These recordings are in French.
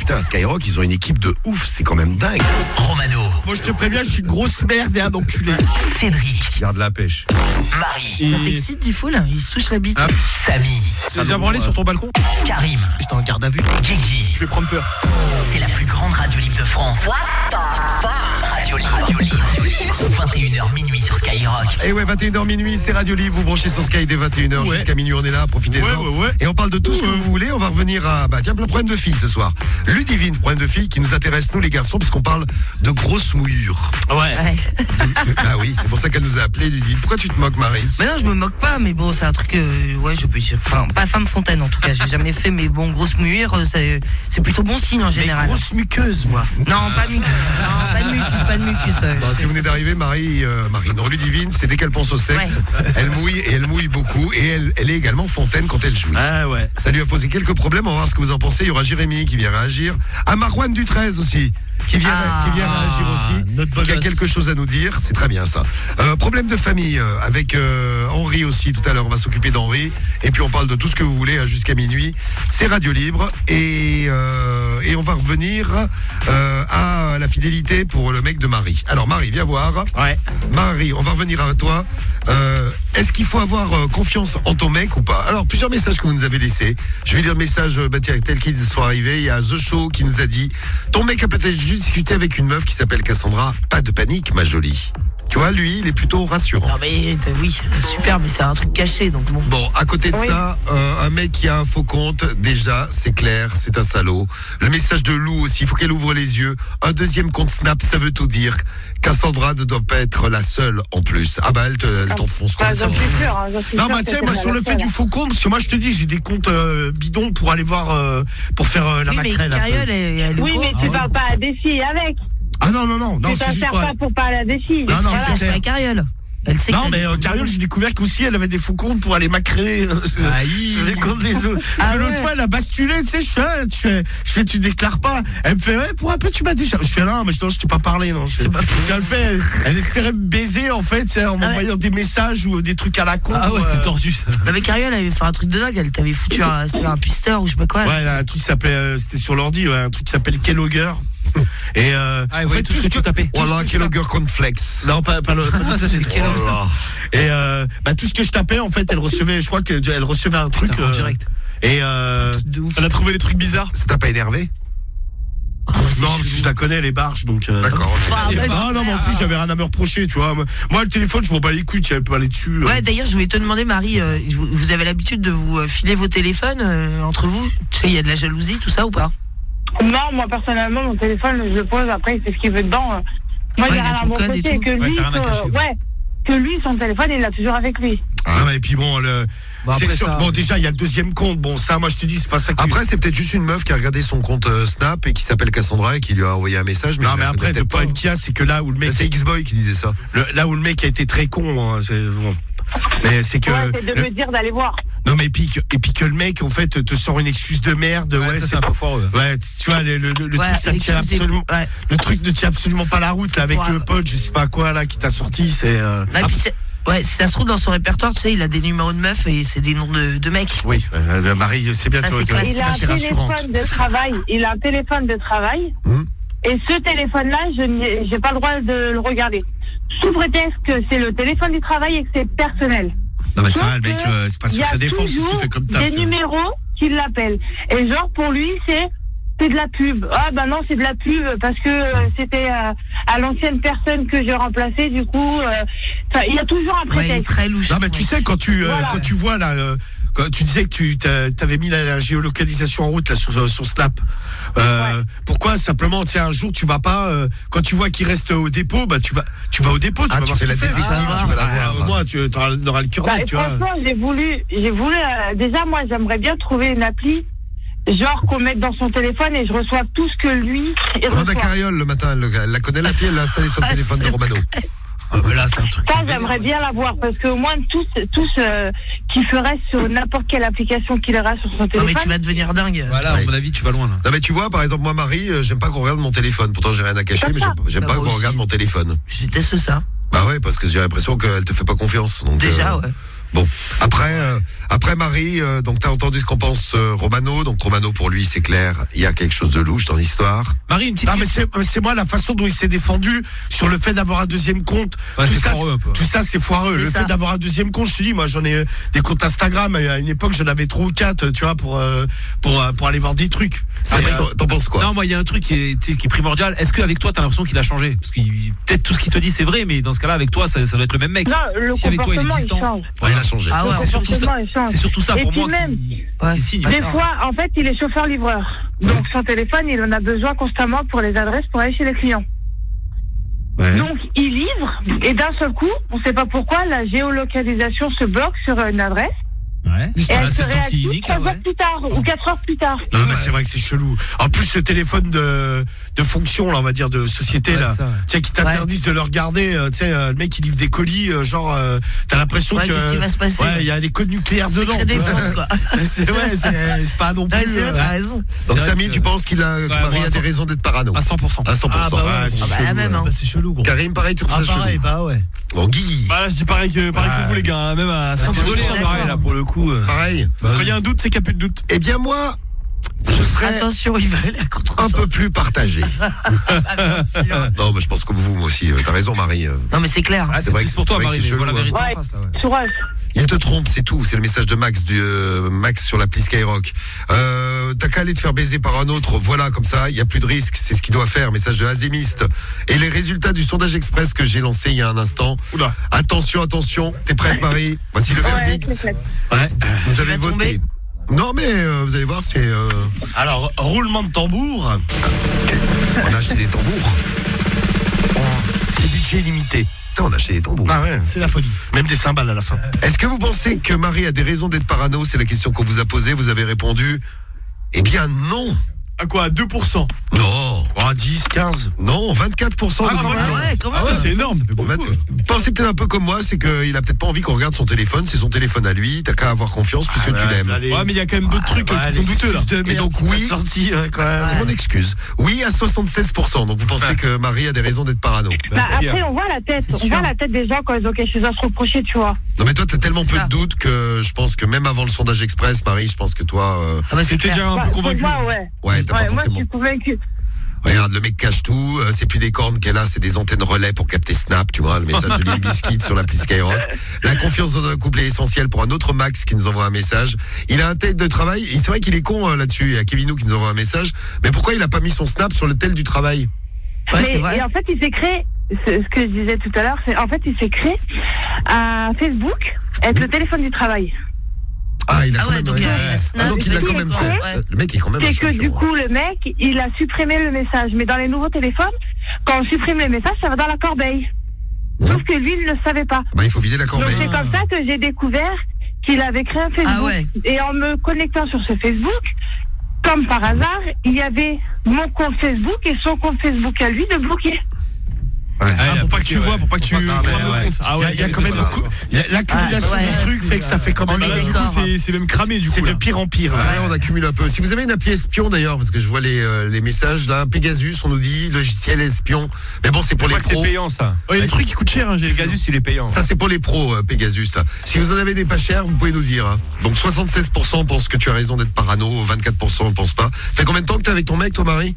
putain, Skyrock, ils ont une équipe de ouf, c'est quand même dingue. Romano. Moi, je te préviens, je suis une grosse merde et un enculé. Cédric. Garde la pêche. Marie. Ça t'excite, dit fou là? Il se touche la bite. Samy. Tu as déjà branlé sur ton balcon? Karim. J'étais en garde à vue. Guigui. Je vais prendre peur. C'est la plus grande radio libre de France. What the fuck? Radio libre. 21h minuit sur Skyrock. Et ouais, 21h minuit, c'est Radio Libre, vous branchez sur Sky dès 21h jusqu'à minuit, on est là, profitez-en. Ouais. Et on parle de tout ce que vous voulez, on va revenir à, tiens, le problème de filles ce soir. Ludivine, problème de filles qui nous intéresse, nous les garçons, parce qu'on parle de grosses mouillures. Ouais. Bah oui, c'est pour ça qu'elle nous a appelé, Ludivine. Pourquoi tu te moques, Marie? Mais non, je me moque pas, mais bon, c'est un truc, ouais, je peux dire. Enfin, pas femme fontaine en tout cas, j'ai jamais fait, mais bon, grosse mouillure, c'est plutôt bon signe en général. Mais grosse muqueuse, moi. Non, pas mucus. Non, pas de mucus. Si vous venez d'arriver, Marie, non, Ludivine, c'est dès qu'elle pense au sexe, elle mouille et elle mouille beaucoup, et elle est également fontaine quand elle jouit. Ah ouais. Ça lui a posé quelques problèmes, on va voir ce que vous en pensez. Il y aura Jérémy qui vient réagir. Marouane du 13 aussi, qui vient réagir aussi, qui a quelque chose à nous dire. C'est très bien ça. Problème de famille avec Henri aussi. Tout à l'heure, on va s'occuper d'Henri. Et puis on parle de tout ce que vous voulez jusqu'à minuit. C'est Radio Libre. Et on va revenir à la fidélité pour le mec de Marie. Alors Marie, viens voir. Ouais. Marie, on va revenir à toi. Est-ce qu'il faut avoir confiance en ton mec ou pas? Alors, plusieurs messages que vous nous avez laissés. Je vais lire le message tel qu'ils sont arrivés. Il y a The Show qui nous a dit: ton mec a peut-être juste discuté avec une meuf qui s'appelle Cassandra. Pas de panique, ma jolie. Tu vois, lui, il est plutôt rassurant. Non mais oui, super, mais c'est un truc caché, donc bon. Bon, à côté de ça, un mec qui a un faux compte, déjà, c'est clair, c'est un salaud. Le message de Lou aussi, il faut qu'elle ouvre les yeux. Un deuxième compte Snap, ça veut tout dire. Cassandra ne doit pas être la seule en plus. Ah bah, elle t'enfonce comme ça. J'en suis sûr. Non, bah tiens, moi sur le fait du faux compte, parce que moi je te dis, j'ai des comptes bidons pour aller voir, pour faire la Oui, mais maquerelle. Cariole, elle est Oui, mais tu parles pas à des filles avec. Ah non, Tu c'est juste t'insères pas pour parler à des filles. Non, Voilà, c'est c'est clair. la Cariole. Elle sait Non, que mais Cariole, j'ai découvert qu'aussi elle avait des faux comptes pour aller macrer sur les comptes des autres. L'autre fois, elle a basculé, tu sais, je fais, tu déclares pas. Elle me fait, ouais, pour un peu, tu m'as déjà. Je fais, non, mais je t'ai pas parlé, non. Je le fais, elle espérait me baiser, en fait, en m'envoyant des messages ou des trucs à la con. Ah ouais, c'est tordu ça. avec Cariole, elle avait fait un truc de dingue, elle t'avait foutu un pisteur ou je sais pas quoi. Ouais, là, un truc qui s'appelait, c'était sur l'ordi, ouais, un truc qui s'appelle Kellogger. Et en fait, tout ce que tu tapais. Voilà, Kellogger Cornflakes. Non, pas le. Ça c'est Oh là. Et tout ce que je tapais, en fait, elle recevait, je crois qu'elle recevait un truc en direct. Et Elle a trouvé des trucs bizarres. Ça t'a pas énervé? non, parce que je la connais, les barges, donc. D'accord. Ok. Non, mais en plus, j'avais rien à me reprocher, tu vois. Moi, le téléphone, je m'en bats les couilles, tu peux aller dessus. Ouais, d'ailleurs, je voulais te demander, Marie, vous avez l'habitude de vous filer vos téléphones entre vous? Tu sais, il y a de la jalousie, tout ça ou pas? Non, moi personnellement, mon téléphone, je le pose, après il fait ce qu'il veut dedans. Moi, j'ai rien à me reprocher, que lui, t'as rien à cacher. que lui, son téléphone, il l'a toujours avec lui. Et puis bon, c'est sûr. Bon, déjà, il y a le deuxième compte. Bon, ça, moi, je te dis, c'est pas ça qui. Après, c'est peut-être juste une meuf qui a regardé son compte Snap et qui s'appelle Cassandra et qui lui a envoyé un message. Non, mais après, de pas une kia, c'est que là où le mec. C'est X-Boy qui disait ça. Là où le mec a été très con, c'est bon. Mais c'est que. Ouais, c'est de me dire d'aller voir. Non, mais et puis que le mec, en fait, te sort une excuse de merde. Ouais, ça, c'est un peu foireux. Ouais, tu vois, le truc, ça tient absolument. Ouais. Le truc ne tient absolument pas la route, là, avec le pote, je sais pas quoi, là, qui t'a sorti, c'est. Ouais, si ça se trouve dans son répertoire, tu sais, il a des numéros de meufs et c'est des noms de mecs. Oui, Marie, c'est bien Ça, c'est classique. Il a un téléphone de travail. Et ce téléphone-là, je n'ai pas le droit de le regarder. Sous prétexte que c'est le téléphone du travail et que c'est personnel. Non, mais ça, le mec, c'est pas secret défense, c'est ce qu'il fait comme taf. Il y a des numéros qui l'appellent. Et genre, pour lui, c'est de la pub. Ah, bah non, c'est de la pub parce que c'était à l'ancienne personne que j'ai remplacée. Du coup, il y a toujours un prétexte. Ouais, il est très louche. Non, mais tu sais, quand tu vois là. Quand tu disais que tu t'avais mis la géolocalisation en route là sur Snap, pourquoi simplement tiens un jour tu vas pas quand tu vois qu'il reste au dépôt, bah tu vas au dépôt, tu vas voir fais la ce qu'il fait. détective, tu vas la voir. Au moins tu auras le cœur net, tu vois. Franchement, j'ai voulu déjà moi j'aimerais bien trouver une appli genre qu'on mette dans son téléphone et je reçois tout ce que lui Randa Cariole le matin, elle la connaît l'appli, elle l'a installée sur le téléphone de Romano. Ah, mais là, c'est un truc. Ça, j'aimerais bien l'avoir parce qu'au moins tous qui ferait sur n'importe quelle application qu'il aura sur son téléphone. Non, mais tu vas devenir dingue. Voilà, à mon avis, tu vas loin là. Non mais tu vois, par exemple moi Marie, j'aime pas qu'on regarde mon téléphone. Pourtant j'ai rien à cacher, mais j'aime pas qu'on regarde mon téléphone. Je déteste ça. Bah ouais, parce que j'ai l'impression qu'elle te fait pas confiance. Donc, Déjà, ouais. Bon, après Marie, donc t'as entendu ce qu'en pense Romano. Donc Romano, pour lui, c'est clair, il y a quelque chose de louche dans l'histoire. Marie, une petite question. Mais c'est moi la façon dont il s'est défendu sur le fait d'avoir un deuxième compte. Ouais, tout ça, c'est foireux. C'est le ça. fait d'avoir un deuxième compte, je te dis, moi j'en ai des comptes Instagram. À une époque, j'en avais 3 ou 4, tu vois, pour aller voir des trucs. Après, t'en penses quoi? Non, moi, il y a un truc qui est primordial. Est-ce qu'avec toi, t'as l'impression qu'il a changé? Parce que peut-être tout ce qu'il te dit, c'est vrai, mais dans ce cas-là, avec toi, ça doit être le même mec. Non, le Si avec toi, il est comportement, il distant. change. Ouais, il a changé. Ah ouais, Le comportement, il change. C'est surtout ça Et pour puis moi. même, qui signe. des fois, en fait, il est chauffeur-livreur. Donc, son téléphone, il en a besoin constamment pour les adresses pour aller chez les clients. Ouais. Donc, il livre, et d'un seul coup, on ne sait pas pourquoi, la géolocalisation se bloque sur une adresse, Ouais. et elle se C'est ton réactive clinique, 3 ouais. heures plus tard, ou 4 heures plus tard. Non, mais c'est vrai que c'est chelou. En plus, le téléphone de fonction, là, on va dire, de société, Ouais, là, ça, ouais. tu sais, qui t'interdisent de le regarder, tu sais, le mec, il livre des colis, genre, t'as l'impression Ouais, qu'est-ce qui va se passer? ouais, il y a les codes nucléaires dedans. Secret tu vois. défense, quoi. c'est pas non plus. Ouais, c'est vrai, t'as raison. Donc vrai Samy, que- tu penses que Marie moi, a des raisons d'être parano? À 100%. À 100%. Ah, bah ouais, c'est Ah bah, chelou, la même, hein. Bah, c'est chelou, gros. Karim, pareil, tu trouves ça pareil, chelou? bah ouais. Bon, Guy, Bah là, je dis pareil que vous les gars, hein, même à 100%. Désolé, D'accord. pareil, là, pour le coup. pareil. Quand il y a un doute, c'est qu'il n'y a plus de doute. Eh bien moi, je serais Attention, il va aller à contre un peu plus partagé. Attention. Non, mais je pense comme vous, moi aussi. T'as raison, Marie. Non, mais c'est clair. Ah, C'est vrai c'est que- pour toi, c'est vrai que Marie, c'est mais vois la chelou, vérité hein. en face, là, ouais. Sourage. Il te trompe, c'est tout. C'est le message de Max, Max sur l'appli Skyrock. T'as qu'à aller te faire baiser par un autre. Voilà, comme ça, il n'y a plus de risque. C'est ce qu'il doit faire. Message de Azémiste. Et les résultats du sondage express que j'ai lancé il y a un instant. Oula. Attention, attention. T'es prête, Marie? Voici le Ouais, verdict. c'est clair. Vous avez va voté. tomber. Non, mais vous allez voir, c'est. Alors, roulement de tambour. On a acheté des tambours. C'est budget limité. Putain, on a acheté des tambours. Ah ouais, c'est la folie. Même des cymbales à la fin. Est-ce que vous pensez que Marie a des raisons d'être parano? C'est la question qu'on vous a posée. Vous avez répondu. Eh bien, non. À quoi? À 2%. Non. Oh, 10, 15. Non, 24% de Ah, convaincus. Ah ouais, comment Ah ouais, c'est énorme. Pensez peut-être un peu comme moi, c'est qu'il a peut-être pas envie qu'on regarde son téléphone, c'est son téléphone à lui, t'as qu'à avoir confiance puisque tu l'aimes. Ouais, mais il y a quand même d'autres trucs qui sont douteux là. Et donc oui, sorti quand même. c'est mon excuse. Oui à 76%, donc vous pensez que Marie a des raisons d'être parano. Bah, Pierre. après, on voit la tête. C'est On sûr. voit la tête des gens quand ils ont quelque chose à se reprocher, tu vois. Non mais toi t'as tellement C'est peu ça. de doutes que je pense que même avant le sondage express, Marie, je pense que toi, Ah bah, c'est C'était clair. déjà un Bah, peu pour convaincu. moi, ouais. ouais t'as Ouais, pas moi, je forcément. suis convaincue. Regarde, le mec cache tout, c'est plus des cornes qu'elle a, c'est des antennes relais pour capter Snap, tu vois, le message de Limp Bizkit sur l'appli Skyrock. La confiance dans un couple est essentielle pour un autre Max qui nous envoie un message. Il a un tel de travail, et c'est vrai qu'il est con là-dessus, il y a Kevinou qui nous envoie un message, mais pourquoi il a pas mis son Snap sur le tel du travail? Ouais, Mais- c'est vrai. et en fait, il s'est créé, ce que je disais tout à l'heure, c'est en fait, il s'est créé un Facebook avec le téléphone du travail. Ah, il a Ah quand ouais, même. donc il y a Snap, Ah, donc il l'a quand Facebook, même fait. ouais. Le mec est quand même un C'est que champion, du hein. coup, le mec, il a supprimé le message. Mais dans les nouveaux téléphones, quand on supprime les messages, ça va dans la corbeille. Sauf que lui, il ne le savait pas. Bah, il faut vider la Donc corbeille. c'est comme ça que j'ai découvert qu'il avait créé un Facebook. Ah ouais. Et en me connectant sur ce Facebook, comme par hasard, il y avait mon compte Facebook et son compte Facebook à lui de bloquer. Ah, pour pas que tu vois, pour pas que tu Ah, mais crames ouais. le compte. Ah ouais, Il y a quand même ça. beaucoup. L'accumulation Ah, ouais. du truc fait que ça fait quand même. On est Là, du coup, d'accord. c'est même cramé du C'est coup. de là. pire en pire. Ouais, on accumule un peu. Si vous avez une appli espion d'ailleurs, parce que je vois les messages là, Pegasus, on nous dit logiciel espion. Mais bon, c'est pour Je les crois que c'est pros. payant, ça. Ouais, il y a des trucs qui coûtent cher, hein, j'ai Pegasus, il est payant. Ça c'est pour les pros, Pegasus. Ça. Si vous en avez des pas chers, vous pouvez nous dire. Hein. Donc 76% pensent que tu as raison d'être parano, 24% ne pensent pas. Fait combien de temps que t'es avec ton mec, toi, Marie?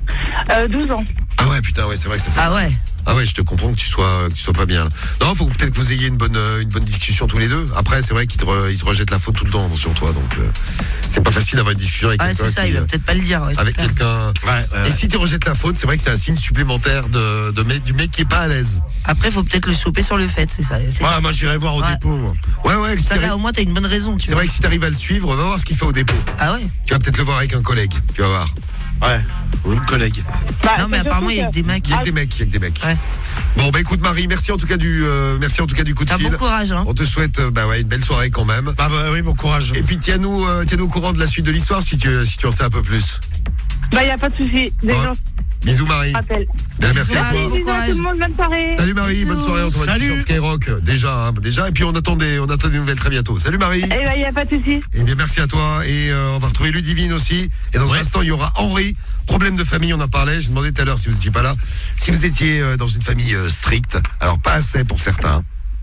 12 ans. Ah ouais, putain, ouais, c'est vrai que ça fait. Ah ouais. Ah ouais, je te comprends que tu sois pas bien. Non, faut peut-être que vous ayez une bonne discussion tous les deux. Après, c'est vrai qu'il il te rejette la faute tout le temps sur toi, donc c'est pas facile d'avoir une discussion avec Ah, quelqu'un c'est ça, il va peut-être pas le dire. Ouais, c'est avec clair. quelqu'un. Et si tu rejettes la faute, c'est vrai que c'est un signe supplémentaire du mec qui est pas à l'aise. Après, faut peut-être le choper sur le fait, c'est ça. C'est ça. Ouais, moi j'irai voir au Ouais. dépôt. Moi. Ouais, Ça, là, au moins, t'as une bonne raison. Tu c'est vois. vrai que si t'arrives à le suivre, va voir ce qu'il fait au dépôt. Ah ouais. Tu vas peut-être le voir avec un collègue. Tu vas voir. Ouais. Ou une collègue. Bah, Non, mais c'est apparemment, surtout il y a que- que des mecs. Il y a que des mecs, il y a que des mecs. Ouais. Bon, bah écoute Marie, merci en tout cas du coup de T'as fil. bon courage, hein. On te souhaite une belle soirée quand même. Bah oui, bon courage. Et puis tiens-nous au courant de la suite de l'histoire si tu en sais un peu plus. Bah, il n'y a pas de souci. Des Ouais. gens Bisous Marie. appellent. Bien, merci à Bisous, toi. Marie. Bisous à tout le monde, bonne soirée. Salut Marie, Bisous. bonne soirée, on te voit sur Skyrock déjà, et puis on attend des nouvelles très bientôt. Salut Marie. Eh ben, il n'y a pas de souci. Et bien merci à toi et on va retrouver Ludivine aussi. Et dans un instant il y aura Henri. Problème de famille, on en parlait. J'ai demandé tout à l'heure si vous n'étiez pas là. Si vous étiez dans une famille stricte, alors pas assez pour certains,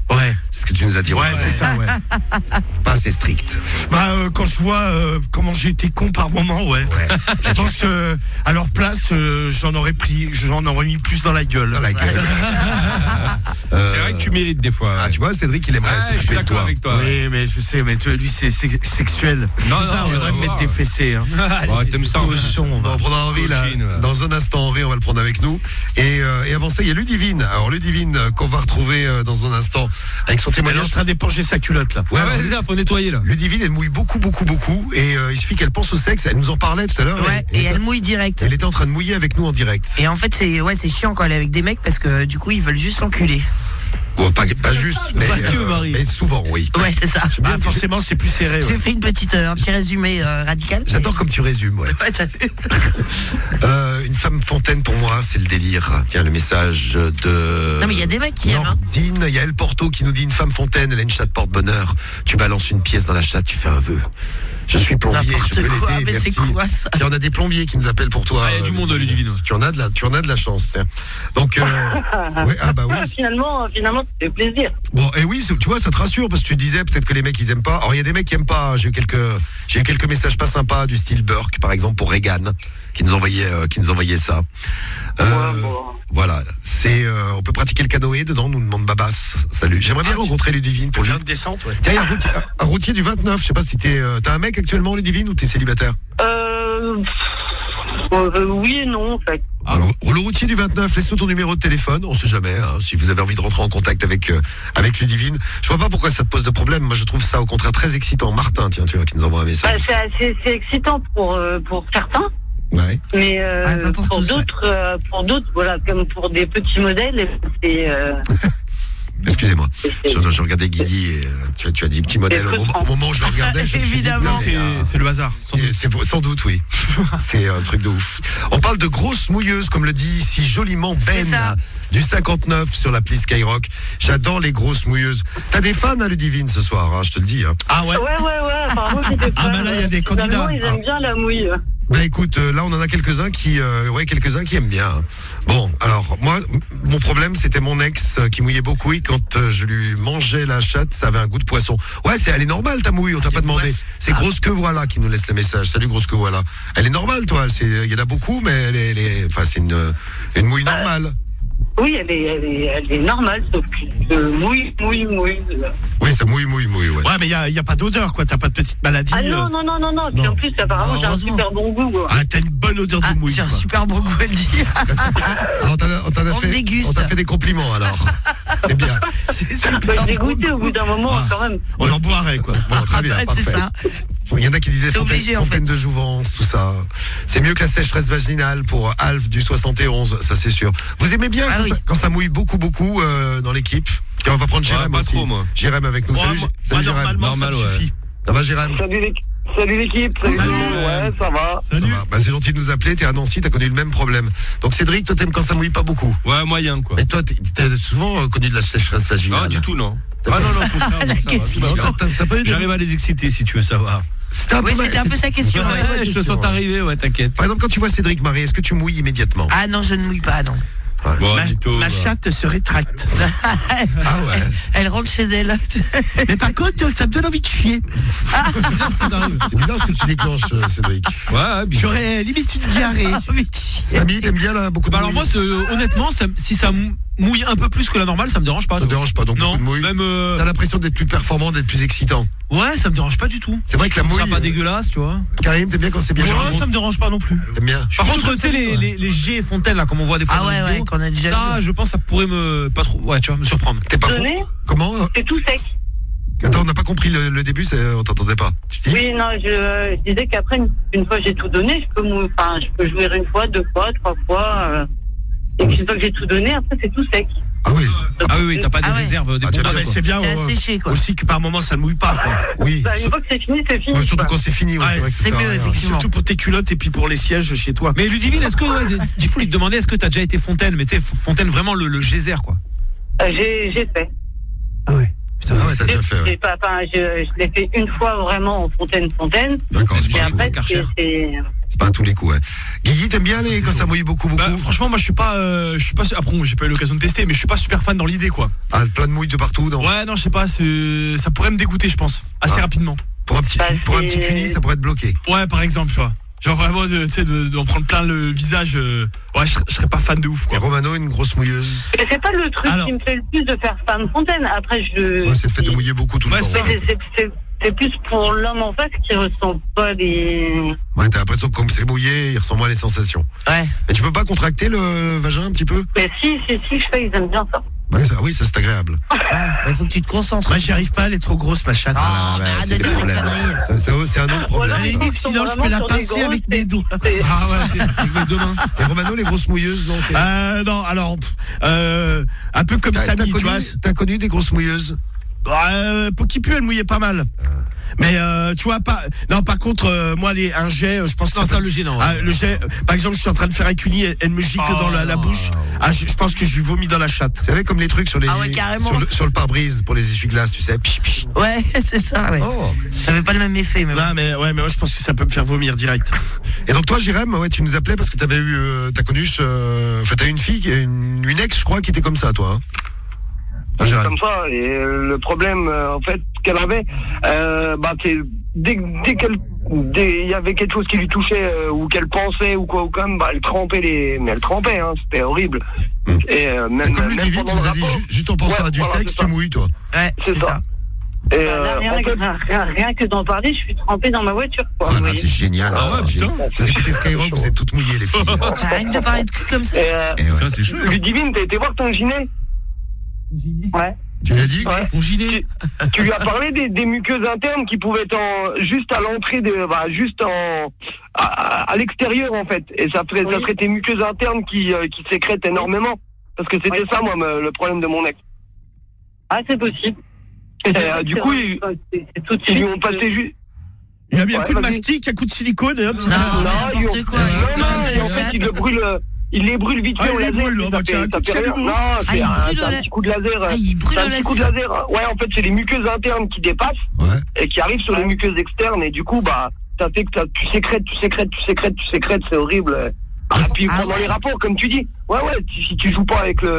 Ouais. C'est ce que tu nous as dit. Ouais, c'est ça, ouais. Pas assez strict. Quand je vois comment j'ai été con par moment, ouais. Je pense à leur place, j'en aurais mis plus dans la gueule. Dans la gueule. C'est vrai que tu mérites des fois. Ah, tu vois, Cédric, il aimerait je suis s'occuper de d'accord toi. avec toi. Oui, mais je sais, mais lui, c'est sexuel. Non, on devrait me mettre des fessées. Hein. T'aimes ça, On va prendre Henri là. Dans un instant, Henri, on va le prendre avec nous. Et avant ça, il y a Ludivine. Alors Ludivine, qu'on va retrouver dans un instant avec son Elle est témoignage. en train d'éponger sa culotte là. Ouais, c'est ça, faut nettoyer là. Ludivine, elle mouille beaucoup. Et il suffit qu'elle pense au sexe. Elle nous en parlait tout à l'heure. Ouais, et elle mouille direct. Elle était en train de mouiller avec nous en direct. Et en fait, c'est chiant quand elle est avec des mecs parce que du coup, ils veulent juste l'enculer. Bon, pas juste, mais, Pas que, Marie. mais souvent, oui. Ouais, c'est ça. Forcément, c'est plus serré. J'ai Ouais. fait un petit résumé radical. J'adore comme tu résumes, ouais. Ouais, t'as vu. Une femme fontaine pour moi, c'est le délire. Tiens, le message de. Non, mais il y a des mecs qui aiment. Hein. Nordine, il y a El Porto qui nous dit une femme fontaine, elle a une chatte porte-bonheur. Tu balances une pièce dans la chatte, tu fais un vœu. Je suis plombier, N'importe je peux quoi, l'aider, mais merci. c'est quoi ça? Il y en a des plombiers qui nous appellent pour toi. Il y a du monde, Ludivine. Tu en as de la chance. Tiens. Donc, ouais, ah bah oui. Finalement, ça fait plaisir. Bon, et oui, tu vois, ça te rassure parce que tu disais peut-être que les mecs ils aiment pas. Alors il y a des mecs qui aiment pas. J'ai eu quelques messages pas sympas du style Burke, par exemple pour Reagan, qui nous envoyait ça. Voilà, on peut pratiquer le canoë dedans, nous demande Babas. Salut. J'aimerais bien rencontrer Ludivine pour Faire lui. une descente, ouais. Tiens, il y a un routier du 29. Je sais pas si t'as un mec actuellement, Ludivine, ou t'es célibataire? Oui et non, en fait. Alors, le routier du 29, laisse-nous ton numéro de téléphone, on sait jamais, hein, si vous avez envie de rentrer en contact avec Ludivine. Je vois pas pourquoi ça te pose de problème, moi je trouve ça au contraire très excitant. Martin, tiens, tu vois, qui nous envoie un message. C'est excitant pour certains, Ouais. mais pas pour tous, pour d'autres, voilà, comme pour des petits modèles, c'est... Excusez-moi, je regardais Guigui et tu as dit petit modèle au moment où je le regardais. Je me suis dit, Évidemment. C'est le hasard. c'est sans doute, oui. C'est un truc de ouf. On parle de grosses mouilleuses, comme le dit si joliment Ben ça. du 59 sur l'appli Skyrock. J'adore les grosses mouilleuses. T'as des fans à Ludivine ce soir, hein, je te le dis. Hein. Ah ouais. Ouais. Apparemment, j'ai des Ah bah là, il y a des candidats. Ils aiment bien la mouille. Ben écoute, là on en a quelques-uns qui aiment bien. Bon, alors moi, mon problème c'était mon ex qui mouillait beaucoup et quand je lui mangeais la chatte, ça avait un goût de poisson. Ouais, elle est normale ta mouille, on t'a pas demandé. C'est Grosse que voilà qui nous laisse le message. Salut Grosse que voilà. Elle est normale toi, il y en a beaucoup, mais elle est, c'est une mouille normale. Oui, elle est normale, sauf que mouille. Oui, ça mouille, ouais. Ouais, mais il y a pas d'odeur, quoi. T'as pas de petite maladie. Ah non. Puis en plus, apparemment, j'ai un heureusement. super bon goût. Quoi. Ah, t'as une bonne odeur de mouille. C'est un quoi. super beau goût, elle dit. Alors, on t'a fait des compliments alors. C'est bien. Je l'ai goûté au bout d'un moment, quand même. On en boirait, quoi. Bon, très bien, Ouais, parfait. c'est ça. Il y en a qui disaient C'est obligé, en fontaine de jouvence, tout ça. C'est mieux que la sécheresse vaginale pour Alf du 71, ça c'est sûr. Vous aimez bien quand ça mouille beaucoup dans l'équipe? On va prendre Jérém pas aussi. trop, moi. Jérém avec nous. Salut Jérém. Normalement, ça me suffit. Ça va Jérém? Salut l'équipe. Salut. Ouais, ça va. Ça va. Bah, c'est gentil de nous appeler, t'es à Nancy, t'as connu le même problème. Donc Cédric, toi t'aimes quand ça mouille pas beaucoup? Ouais, moyen, quoi. Et toi, t'as souvent connu de la sécheresse vaginale? Non, du tout, non. T'as Non, La question. T'as pas eu des... J'arrive à les exciter si tu veux savoir. C'était un peu sa question. Ouais, je te sens arriver, ouais, t'inquiète. Par exemple, quand tu vois Cédric Marie, est-ce que tu mouilles immédiatement? Ah non, je ne mouille pas, non. Bon, Ma chatte se rétracte. Ah ouais. Elle rentre chez elle. Mais par contre, ça me donne envie de chier. C'est bizarre ce que tu déclenches, Cédric. Ouais, bien. J'aurais limite une diarrhée. Samy, t'aimes bien là, beaucoup de Bah alors moi, mouille? honnêtement, si ça mouille un peu plus que la normale, ça me dérange pas. Ça te dérange pas, donc Non, beaucoup de mouille. même T'as l'impression d'être plus performant, d'être plus excitant. ouais, ça me dérange pas du tout. C'est vrai que la Je trouve mouille. ça pas dégueulasse, tu vois. Karim, t'aimes bien quand c'est bien Ouais, jargon? ça me dérange pas non plus. T'aimes bien? Par contre, tu sais les G fontaines là, comme on voit des fois. Ah dans les ouais, vidéos, qu'on a déjà ça, vu. je pense, ça pourrait me surprendre. T'es pas fou? Donné Comment? C'est tout sec. Attends, on n'a pas compris le début, on t'entendait pas. Tu dis? Oui, non, je disais qu'après, une fois que j'ai tout donné, je peux jouer une fois, 2 fois, 3 fois. Et puis une fois que j'ai tout donné, après, c'est tout sec. Ah oui. Ah oui, t'as pas des réserves, des Ah, bons tiens, Mais c'est bien C'est asséché, quoi. aussi que par moment, ça ne mouille pas, quoi. Oui. Bah, une fois que c'est fini, c'est fini. Ouais, surtout quoi. quand c'est fini, ouais, Ouais, c'est vrai que c'est ça mieux, sert à rien. effectivement. Surtout pour tes culottes et puis pour les sièges chez toi. Mais Ludivine, est-ce que il faut lui demander est-ce que t'as déjà été fontaine, mais tu sais fontaine vraiment le geyser quoi. J'ai fait. Ah ouais. Putain, Ah ouais, t'as déjà fait, ouais. Je l'ai fait une fois vraiment en fontaine. D'accord, c'est Et pas fou. après, Karcher. c'est Pas à tous les coups, ouais. Guigui, t'aimes bien quand ça mouille beaucoup? Bah, franchement, moi je suis pas après j'ai pas eu l'occasion de tester, mais je suis pas super fan dans l'idée, quoi. Ah, plein de mouilles de partout, non? Ouais, non, je sais pas, ça pourrait me dégoûter, je pense, assez rapidement. Pour un petit cuni, ça pourrait être bloqué. Ouais, par exemple, tu vois. Genre vraiment, d'en prendre plein le visage. Ouais, je serais pas fan de ouf, quoi. Et Romano, une grosse mouilleuse. Mais c'est pas le truc qui me fait le plus de faire femme fontaine. Après, ouais, c'est le fait de mouiller beaucoup tout le temps. C'est plus pour l'homme en face qui ressent pas les... Ouais, t'as l'impression que comme c'est mouillé, il ressent moins les sensations. Ouais. Mais tu peux pas contracter le vagin un petit peu? Mais si, je fais, ils aiment bien ça. Ouais, oui, ça c'est agréable. Il faut que tu te concentres. Moi, j'y arrive pas, elle est trop grosse, ma chatte. C'est le problème. C'est un autre problème. À la limite, sinon, je peux la pincer avec mes doigts. Ah ouais, avec mes deux mains. Et Romano, les grosses mouilleuses, donc non, alors, un peu comme Samy, tu vois. T'as connu des grosses mouilleuses? Pokipu, elle mouillait pas mal. Mais tu vois pas. Non, par contre, moi un jet, je pense que ça le jet, non. Le jet, par exemple, je suis en train de faire avec Uni, elle me gicle dans la bouche. Je pense que je lui vomis dans la chatte. Vous savez, comme les trucs sur les sur le pare-brise pour les essuie-glaces, tu sais. Ouais, c'est ça, ouais. Ça fait pas le même effet, mais mais moi je pense que ça peut me faire vomir direct. Et donc toi, Jérém, tu nous appelais parce que t'as connu t'as eu une fille, une ex, je crois, qui était comme ça, toi. Comme ça, et le problème en fait qu'elle avait, c'est dès il y avait quelque chose qui lui touchait ou qu'elle pensait ou quoi ou comme, elle trempait c'était horrible. Et même comme Ludivine vous a dit, juste en pensant à du sexe, tu mouilles, toi. Ouais, c'est ça. Et rien que d'en parler, je suis trempée dans ma voiture, quoi. Ah, c'est génial. Ah ouais, putain. Vous écoutez Skyrock, vous êtes toutes mouillées, les filles. T'as rien de parler de cul comme ça. Putain, c'est chaud. Ludivine, t'as été voir ton gyné? Ouais. Tu l'as dit? Ouais. Ton gilet. Tu lui as parlé des muqueuses internes qui pouvaient être juste à l'entrée à l'extérieur, en fait. Et ça serait tes muqueuses internes qui sécrètent énormément. Parce que c'était ça, moi, le problème de mon ex. Ah, c'est possible. Et du coup, ils lui ont passé juste... Il y a bien un coup de mastic, un coup de silicone, et hop. N'importe quoi. En fait, il les brûle vite fait au laser. Non, c'est un petit coup de laser. Il brûle au laser. Ouais, en fait, c'est les muqueuses internes qui dépassent et qui arrivent sur les muqueuses externes. Et du coup, ça fait que tu sécrètes, c'est horrible. Puis pendant les rapports, comme tu dis, si tu joues pas avec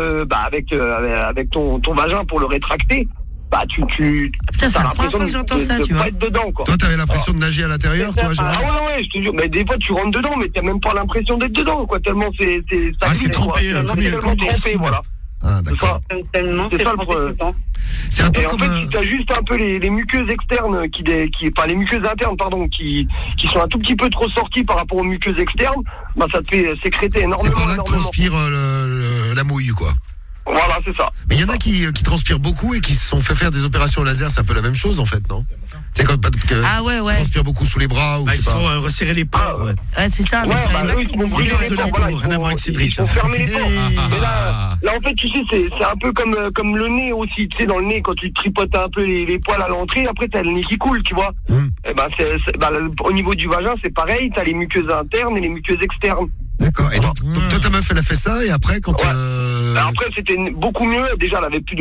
avec ton vagin pour le rétracter, putain, c'est la première fois que j'entends ça, tu vois. Être dedans, quoi. Toi, t'avais l'impression de nager à l'intérieur, toi, Gérard? Ouais, je te jure. Mais des fois, tu rentres dedans, mais t'as même pas l'impression d'être dedans, quoi. Tellement c'est trempé, trempé, voilà. Ah, d'accord. C'est ça le problème. C'est un peu comme... En fait, si t'as juste un peu les muqueuses externes les muqueuses internes, pardon, qui sont un tout petit peu trop sorties par rapport aux muqueuses externes, ça te fait sécréter énormément. C'est par là que transpire la mouille, quoi. Voilà, c'est ça. Mais il y en a qui transpirent beaucoup et qui se sont fait faire des opérations au laser, c'est un peu la même chose en fait, non? C'est quand ouais. transpirent beaucoup sous les bras ou il faut resserrer les pores. Ouais, c'est ça. Ils vont brûler les pores. Rien à voir avec Cédric. Ils vont fermer les pores. Mais là, en fait, tu sais, c'est un peu comme le nez aussi. Tu sais, dans le nez, quand tu tripotes un peu les poils à l'entrée, après t'as le nez qui coule, tu vois. Et au niveau du vagin, c'est pareil. T'as les muqueuses internes et les muqueuses externes. D'accord. Et donc toi, ta meuf, elle a fait ça et après, quand après, c'était beaucoup mieux. Déjà, elle avait plus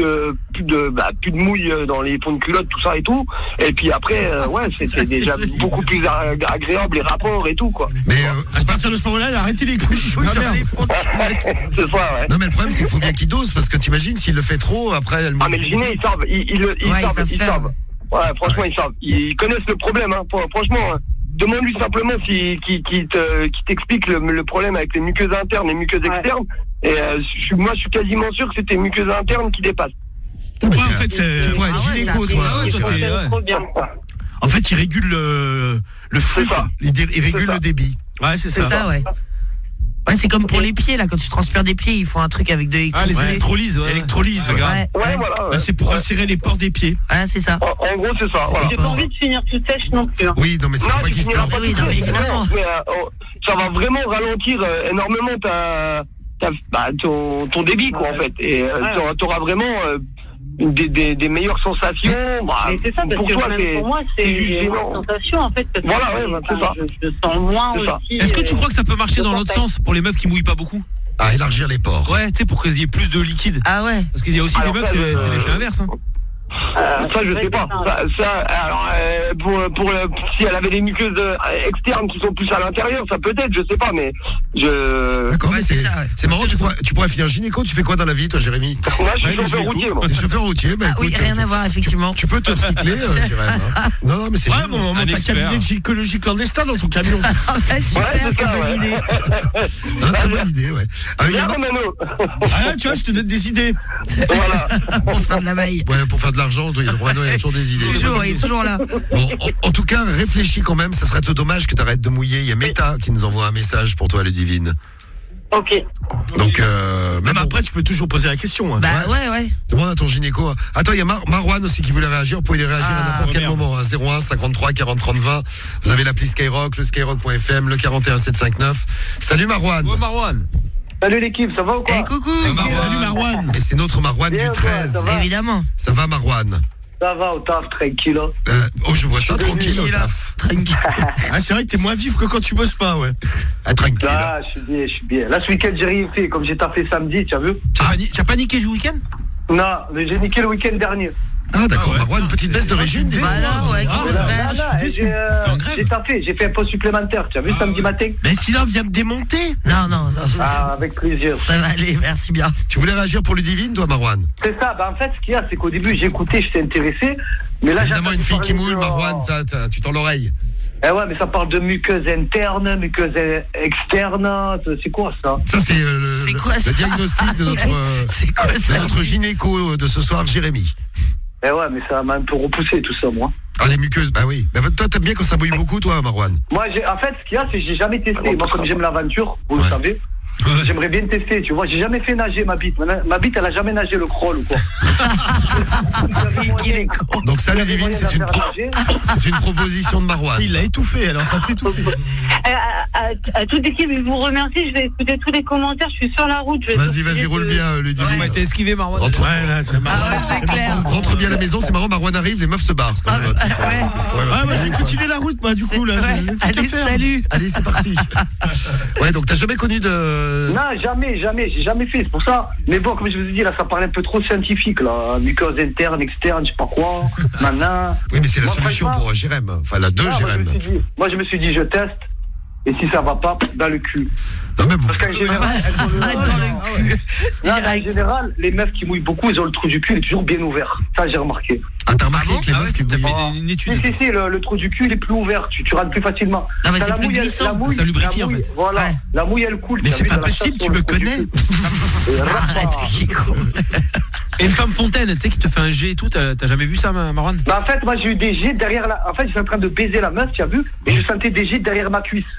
de mouille dans les fonds de culotte, tout ça et tout. Et puis après, c'était déjà beaucoup plus agréable les rapports et tout, quoi. Mais à partir de ce moment-là, elle a arrêté les couches. C'est ça, ouais. Non, mais le problème, c'est qu'il faut bien qu'il dose parce que t'imagines, s'il le fait trop, après, elle. Ah, mais le gyné, ils savent. Ils savent. Ouais, franchement, ils savent. Ils connaissent le problème, hein. Franchement. Demande-lui simplement qui t'explique le problème avec les muqueuses internes et les muqueuses externes. Et moi, je suis quasiment sûr que c'est tes muqueuses internes qui dépassent. En fait, c'est gynéco, toi. En fait, il régule le flux. Il régule le débit. Ouais, c'est ça. Ouais. Ouais, c'est comme pour les pieds, là, quand tu transpires des pieds, ils font un truc avec de l'électricité. Les électrolyses, Ouais, voilà. C'est pour resserrer les pores des pieds. Ouais, c'est ça. En gros, c'est ça. Voilà. J'ai pas envie de finir toute sèche non plus. Oui, non, mais c'est pas qu'il se perd. Oui, non, mais évidemment. Ça va vraiment ralentir énormément ton débit, quoi, en fait. Et t'auras vraiment des meilleures sensations. Mais c'est ça, parce que pour moi, c'est une sensation, en fait. Voilà, c'est ça. Je sens moins aussi. Est-ce que tu crois que ça peut marcher dans l'autre sens pour les meufs qui mouillent pas beaucoup? À élargir les pores. Ouais, tu sais, pour qu'il y ait plus de liquide. Ah ouais. Parce qu'il y a aussi des meufs, c'est l'effet inverse. Ça, je sais pas. Alors, si elle avait des muqueuses externes qui sont plus à l'intérieur, ça peut-être, je sais pas, mais D'accord, mais c'est marrant, Ouais, tu pourrais finir gynéco. Tu fais quoi dans la vie, toi, Jérémy? Moi, je suis chauffeur routier, moi. T'es chauffeur routier, bah écoute. Oui, rien à voir, effectivement. Tu peux te recycler, Jérémy. Non, mais c'est Ouais, bon, on monte un cabinet de gynécologie clandestin dans ton camion. Super, quelle bonne idée. Très bonne idée, ouais. Tu vois, je te donne des idées. Voilà. Pour faire de la maille. Ouais, pour faire de l'argent, Romano, il y a toujours des idées. Toujours, il est toujours là. Bon, en tout cas, réfléchis quand même, ça serait dommage que tu arrêtes de mouiller. Il y a Meta qui nous envoie un message pour toi, Ludivine. Ok. Donc, même après, tu peux toujours poser la question. Hein. Bah ouais. Demande à ton gynéco. Attends, il y a Marwan aussi qui voulait réagir. Vous pouvez réagir à n'importe quel moment. 01 53 40 30 20. Vous avez l'appli Skyrock, le skyrock.fm, le 41 759. Salut Marwan. Ouais, Marwan. Salut l'équipe, ça va ou quoi? Eh, coucou. Salut Marwan. Et c'est notre Marwan du 13. Ça va Évidemment. Ça va Marwan? Ça va au taf, tranquille. Je vois ça tranquille au taf. Tranquille. C'est vrai que t'es moins vif que quand tu bosses pas, ouais. Tranquille. Ah, je suis bien. Là, ce week-end, j'ai rien fait. Comme j'ai taffé samedi, tu as vu? T'as pas niqué le week-end? Non, mais j'ai niqué le week-end dernier. Ah d'accord, Marwan, une petite baisse de régime. Voilà, ouais, qu'est-ce qui se passe? J'ai taffé, j'ai fait un poste supplémentaire, tu as vu, samedi matin? Mais sinon, viens me démonter. Non, Avec plaisir. ça va aller, merci bien. Tu voulais réagir pour Ludivine, toi, Marwan? C'est ça, en fait, ce qu'il y a, c'est qu'au début, j'ai écouté, j'étais intéressé, mais là, évidemment, une fille qui mouille, Marwan, ça, tu tends l'oreille. Eh ouais, mais ça parle de muqueuse interne, muqueuse externe, c'est quoi ça? Ça, c'est ça le diagnostic de notre gynéco de ce soir, Jérémy. Eh ouais, mais ça m'a un peu repoussé tout ça, moi. Ah, les muqueuses, bah oui. Bah, toi, t'aimes bien quand ça mouille beaucoup, toi, Marwan? Moi, en fait, ce qu'il y a, c'est que j'ai jamais testé. Moi, comme j'aime l'aventure, vous le savez, j'aimerais bien tester, tu vois. J'ai jamais fait nager ma bite. Ma bite, elle a jamais nagé le crawl ou quoi. Il est con. Donc ça, Ludivine, c'est une proposition de Marwan. Il l'a étouffé, alors ça s'étouffe. À toute équipe, je vous remercie. Je vais écouter tous les commentaires. Je suis sur la route. Vas-y, roule bien, Ludivine. Ouais, t'as esquivé, Marwan. Ouais, là, c'est marrant. Ah ouais, c'est clair. Rentre bien à la maison, c'est marrant, Marwan arrive, les meufs se barrent. Moi, je vais continuer la route, moi, du coup, là. Allez, salut. Allez, c'est parti. Ouais, donc t'as jamais connu de... Non, jamais, j'ai jamais fait, c'est pour ça. Mais bon, comme je vous ai dit, là, ça paraît un peu trop scientifique, là. Muqueuse interne, externe, je sais pas quoi. Maintenant. Oui, mais c'est la solution pour Jérém. Enfin, la 2 Jérém. Moi, je me suis dit, je teste. Et si ça va pas, dans le cul. Non, mais bon. Parce qu'en général, en général, les meufs qui mouillent beaucoup, ils ont le trou du cul, il est toujours bien ouvert. Ça, j'ai remarqué. Ah, t'as remarqué que les meufs qui mouillent... une étude. Si, le trou du cul, il est plus ouvert. Tu rentres plus facilement. Non, mais c'est plus glissant. Ça lubrifie, en fait. Voilà. La mouille, elle coule. Mais c'est pas possible, tu me connais. Arrête, qui est con. Et une femme fontaine, tu sais, qui te fait un jet et tout, t'as jamais vu ça, Marwan? Bah, en fait, moi, j'ai eu des jets derrière la... En fait, j'étais en train de baiser la meuf, tu as vu? Et je sentais des jets derrière ma cuisse.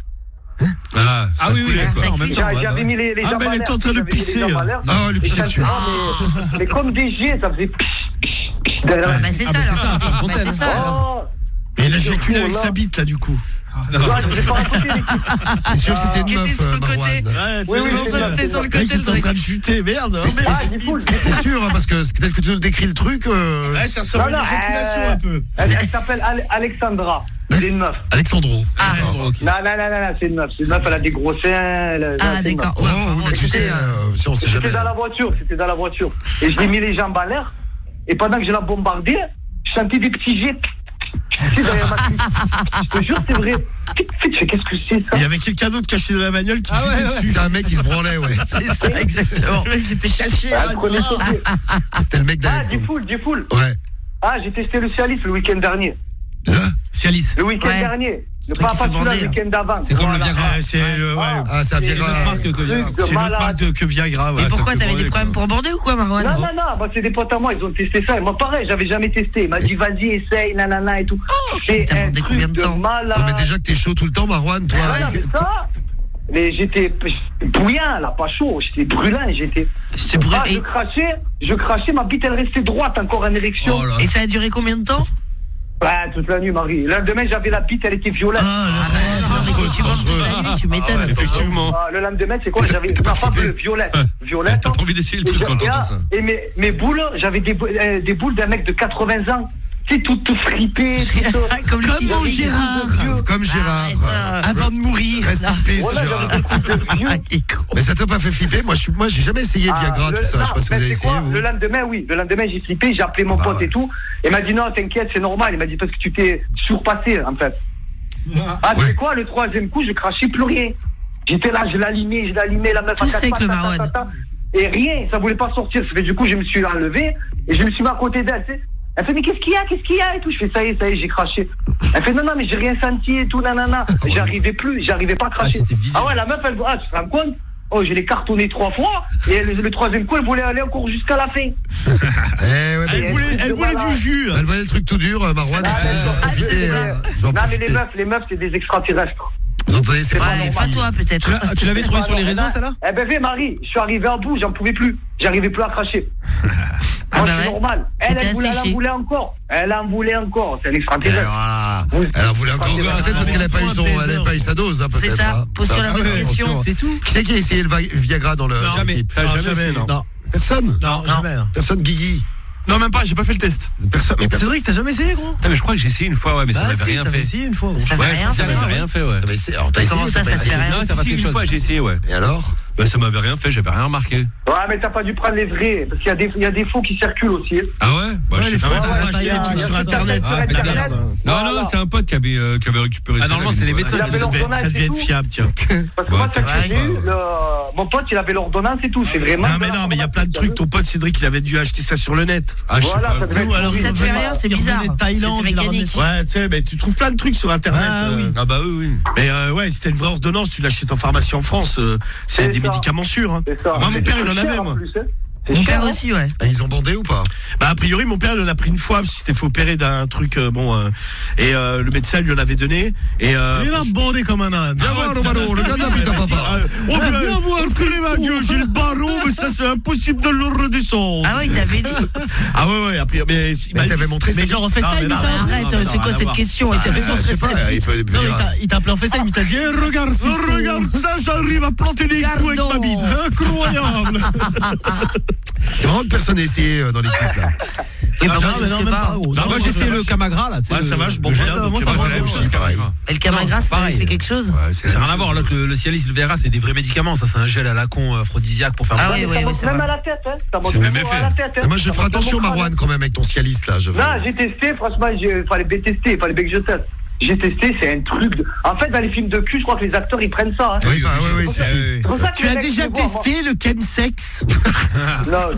Ah oui, en même temps. J'avais mis les jambes à l'air. Ah, mais elle est en train de pisser. Ah, le pisser dessus. Mais comme des jets, ça faisait... Bah, c'est ça, alors. Bah, c'est ça. Et il a éjaculé avec sa bite, là, du coup. Non, je voulais pas raconter l'équipe. C'est sûr que c'était une Qui était meuf, sur le côté. Marwan. Oui, C'était sur le côté. Il est en train de chuter, merde. T'es sûr, parce que tel que tu nous décris le truc... Ouais, ça ressemble à une éjaculation, un peu. Elle s'appelle Alexandra. C'est une meuf. Alexandro. Non, c'est une meuf. C'est une meuf, elle a des gros seins. Ah, d'accord. Tu sais, on sait jamais. C'était dans la voiture. Et je lui ai mis les jambes à l'air. Et pendant que je la bombardais, je sentais des petits jets. Derrière ma cuisse. Je te jure, c'est vrai. Qu'est-ce que c'est ça? Il y avait quelqu'un d'autre caché dans la bagnole qui chutait dessus. C'est un mec qui se branlait, ouais. C'est ça, exactement. Le mec qui était caché. C'était le mec d'Alexandro. Du full. Ouais. Ah, j'ai testé le Cialis le week-end dernier. Cialis. Le week-end dernier. Pas celui-là, le week-end d'avant. C'est comme le Viagra. C'est c'est un Viagra. C'est notre marque que Viagra. Et pourquoi, t'avais des problèmes pour bander ou quoi, Marwan? Non, moi, c'est des potes à moi, ils ont testé ça. Et moi, pareil, j'avais jamais testé. Il m'a dit, vas-y, essaye, nanana et tout. C'est un truc de malade. Non, mais déjà que t'es chaud tout le temps, Marwan, toi. Mais ça. Mais j'étais bouillant, là, pas chaud. J'étais brûlant, J'étais brûlant. Je crachais, ma bite, elle restait droite, encore en érection. Et ça a duré combien de temps? Ouais, toute la nuit, Marie. Le lendemain, j'avais la bite, elle était violette. Tu manges toute la nuit, tu m'étonnes. Effectivement. Le lendemain, c'est quoi? J'avais une pas bleue, violette. Violette. T'as pas envie d'essayer le truc quand t'entends ça. Et mes boules, j'avais des boules d'un mec de 80 ans. C'est tout fripé, comme Gérard. Comme Gérard. Avant de mourir. Reste in peace, Gérard. Mais ça t'a pas fait flipper? Moi, j'ai jamais essayé Viagra, tout ça. Je sais pas si vous avez essayé. Le lendemain, oui. Le lendemain, j'ai flippé, j'ai appelé mon pote et tout. Il m'a dit non, t'inquiète, c'est normal. Il m'a dit parce que tu t'es surpassé, en fait. Tu sais quoi, le troisième coup, je crachais plus rien. J'étais là, je l'allumais, la meuf tout à 4 pattes, et rien, ça voulait pas sortir. Du coup, je me suis enlevé et je me suis mis à côté d'elle, tu sais. Elle fait mais qu'est-ce qu'il y a et tout. Je fais ça y est, j'ai craché. Elle fait non mais j'ai rien senti et tout, nanana. J'arrivais pas à cracher. Ouais, la meuf, tu te rends compte? Oh, je l'ai cartonné 3 fois et le troisième coup, elle voulait aller encore jusqu'à la fin. Elle voulait du jus. Elle voulait le truc tout dur, Marouane. Non mais les meufs, c'est des extraterrestres. Vous entendez, c'est pas toi peut-être. Tu l'avais trouvé sur les réseaux, celle-là? Eh ben, Marie, je suis arrivé à bout, j'en pouvais plus. J'arrivais plus à cracher. Moi, c'est normal. Elle en voulait encore. C'est un extraterrestre. Elle en voulait encore. C'est parce qu'elle n'avait pas eu sa dose, peut-être. C'est ça. Pose-toi la bonne question. C'est tout. Qui c'est qui a essayé le Viagra dans le. Jamais. Non. Personne? Non, jamais. Personne, Guigui? Non, même pas, j'ai pas fait le test. Personne. Mais Cédric, t'as jamais essayé, gros? Mais je crois que j'ai essayé une fois, mais ça m'avait rien fait. T'avais essayé une fois, gros. Ça m'avait rien fait, ouais. T'as essayé? Alors, t'as essayé? Comment ça se fait rien? Non, ça va quelque chose. Une fois, j'ai essayé, ouais. Et alors? Bah, ça m'avait rien fait, j'avais rien remarqué. Ouais, mais t'as pas dû prendre les vrais, parce qu'il y a des faux qui circulent aussi. Ah ouais? Bah, je sais les faux, pas. t'as acheté des trucs sur Internet. Non, c'est un pote qui avait récupéré ça. Normalement, c'est les médecins. Ça devait être fiable, tiens. Parce que moi, mon pote, il avait l'ordonnance et tout, c'est vraiment. Non, mais il y a plein de trucs. Ton pote Cédric, il avait dû acheter ça sur le net. Ah, je sais pas. Ça te fait rien, c'est bizarre. Thaïlande, mécanique. Ouais, tu sais, mais tu trouves plein de trucs sur Internet. Ah bah oui. Mais ouais, si t'as une vraie ordonnance, tu l'achètes en pharmacie en France. C'est des médicaments sûrs. Moi, mon père, il en avait, moi. Mon père aussi, ouais. Ils ont bandé ou pas? Bah, a priori, mon père, il en a pris une fois, parce qu'il s'était fait opérer d'un truc, et le médecin lui en avait donné. Et il a bandé comme un âne. Viens voir le barreau, le gars de la pute à papa. Viens voir, Dieu, j'ai le barreau, mais ça, c'est impossible de le redescendre. Ah ouais, il t'avait dit. Ah ouais, après, mais il t'avait montré ça. Mais genre, en fait, arrête, c'est quoi cette question? Il t'avait montré ça. Il t'a appelé en fait ça, il t'a dit, regarde ça, j'arrive à planter des coups avec ma bite. Incroyable. C'est vraiment que personne n'a essayé dans l'équipe là. Et bah moi j'ai essayé le Camagra là. Ouais, ça va, je bois bien. Et le Camagra, ça fait quelque chose? Ça n'a rien à voir. Le Cialis, le Viagra, c'est des vrais médicaments. Ça, c'est un gel à la con aphrodisiaque pour faire. Ah oui, c'est même vrai. à la tête, hein. C'est même effet. Moi je ferai attention, Marouane, quand même avec ton Cialis là. Non, j'ai testé, franchement, il fallait bien tester, il fallait bien que je teste. J'ai testé, c'est un truc de... En fait, dans les films de cul, je crois que les acteurs, ils prennent ça. Hein. Oui, c'est ça. Tu as déjà testé le chemsex? Non,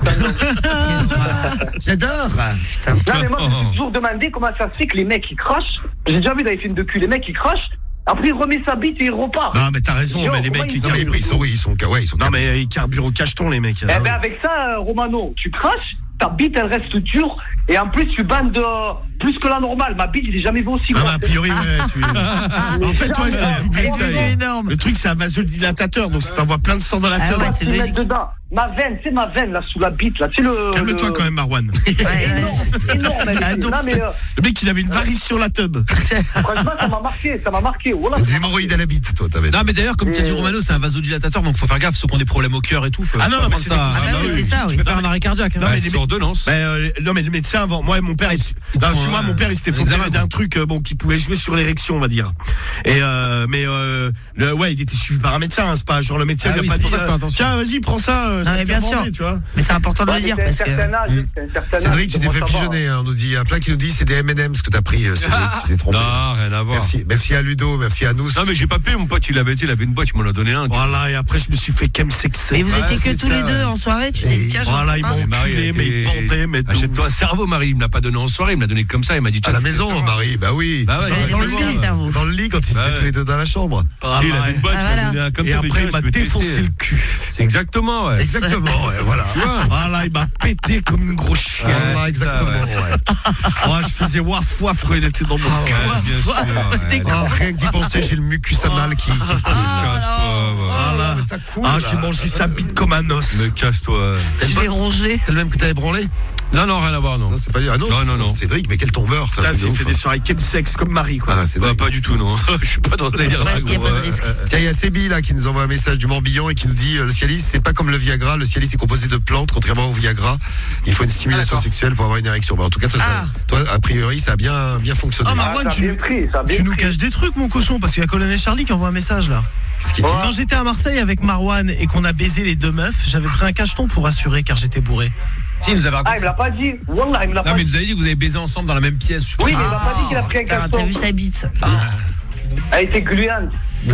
j'adore. Non, mais moi, je me suis toujours demandé comment ça se fait que les mecs, ils crachent. J'ai déjà vu dans les films de cul, les mecs, ils crachent. Après, il remet sa bite et il repart. Non, mais t'as raison, mais les mecs, ils sont. Non, mais ils carburent au cacheton, les mecs. Eh ben, avec ça, Romano, tu craches, ta bite, elle reste dure. Et en plus, tu bandes plus que la normale. Ma bite, je l'ai jamais vu aussi. Ah, bah, a priori, ouais. En fait, toi, c'est énorme. Le truc, c'est un vasodilatateur, donc ça t'envoie plein de sang dans la tête. Ouais, c'est logique. Dedans. Ma veine, c'est ma veine, là, sous la bite, là. C'est le. Calme-toi quand même, Marouane. Énorme. Le mec, il avait une varice sur la tub. Franchement, ça m'a marqué. Des hémorroïdes à la bite, toi, t'avais. Non, mais d'ailleurs, comme tu as dit, Romano, c'est un vasodilatateur, donc faut faire gaffe, ceux qui ont des problèmes au cœur et tout. Ah non, mais c'est ça. C'est ça, oui. Tu peux faire un arrêt cardiaque. Non, mais c'est ordonnance. Non, mais le médecin, avant, moi et mon père, chez moi, mon père, il s'était fait opérer d'un truc, qui pouvait jouer sur l'érection, on va dire. Et, ouais, il était suivi par un médecin, c'est pas genre le médecin qui a pas dit, tiens, vas-y, prends ça, ça bien sûr. Mais c'est important de le dire. Parce que... Cédric, tu t'es fait pigeonner, on nous dit, il y a plein qui nous dit c'est des M&M's que t'as pris, Cédric, tu t'es trompé. Non, rien à voir. Merci à Ludo, merci à nous. Non, mais j'ai pas payé, mon pote, il avait une boîte, il m'en a donné un. Voilà, et après, je me suis fait chemsexer. Et vous étiez que tous les deux en soirée, tu t'es dit, tiens, voilà, ils m'ont enculé, mais ils bandaient, mais tout. Achète-toi un cerveau, Marie, il me l'a pas donné en soirée, il me l'a donné comme ça, il m'a dit, à la maison, Marie, bah oui. Dans le lit, quand ils étaient tous les deux dans la chambre. Il avait une boîte, il m'a donné un comme ça. Et après, il m'a défoncé le cul. Exactement, ouais. Exactement, ouais, voilà. Voilà, il m'a pété comme une grosse chienne. Voilà, exactement, ouais. Je faisais waf waf quand il était dans mon cœur. Rien que d'y penser, j'ai le mucus anal qui coule. Voilà, ça coule. J'ai mangé sa bite comme un os. Mais casse-toi. Je l'ai rongé. C'est le même que t'avais branlé? Non, rien à voir, non. Non, c'est pas lui. Ah non. Cédric, mais quel tombeur. Putain, il fait des soirées chemsex comme Marie, quoi. Ah, c'est pas du tout, non. Je suis pas dans ce délire-là. Tiens, il y a Sébi là qui nous envoie un message du Morbihan et qui nous dit le Cialis, c'est pas comme le Viagra. Le Cialis est composé de plantes, contrairement au Viagra. Il faut une stimulation sexuelle pour avoir une érection. En tout cas, toi, a priori, ça a bien fonctionné. Ah, Marwan, tu nous caches des trucs, mon cochon, parce qu'il y a Colonel Charlie qui envoie un message là. Quand j'étais à Marseille avec Marwan et qu'on a baisé les 2 meufs, j'avais pris un cacheton pour assurer car j'étais bourré. Si, il nous avait raconté. Ah, il me l'a pas dit. Wallah, il me l'a pas dit. Non, mais il nous avait dit que vous avez baisé ensemble dans la même pièce. Oui, mais il m'a pas dit qu'il a pris un cacheton. T'as vu sa bite? Elle était gluante.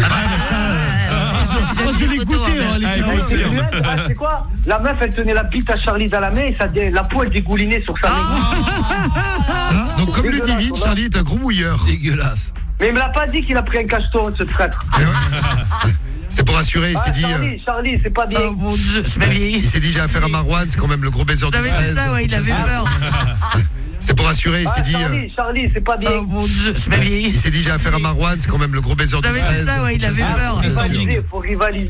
Je l'ai goûté, C'est quoi? La meuf, elle tenait la bite à Charlie dans la main et la peau, elle dégoulinait sur sa main. Donc, comme le divine, Charlie est un gros mouilleur. Dégueulasse. Mais il me l'a pas dit qu'il a pris un cacheton, ce traître. C'était pour assurer, il s'est dit. Charlie, c'est pas bien. Oh mon Dieu, c'est pas bien. Il s'est dit, j'ai affaire à Marwan, c'est quand même le gros baiser du 13. C'est ça, ouais, il avait peur. C'était pour assurer, il s'est dit. Charlie, c'est pas bien. Oh mon Dieu, c'est pas bien. Il s'est dit, j'ai affaire à Marwan, c'est quand même le gros baiser du 13. C'est ça, ouais, il avait peur. Faut rivaliser.